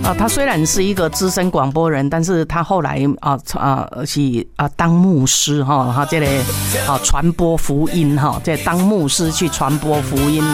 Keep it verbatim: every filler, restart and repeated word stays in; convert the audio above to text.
啊，他虽然是一个资深广播人，但是他后来啊啊是啊当牧师哈，哈这个啊传播福音哈，这当牧师去传播福音。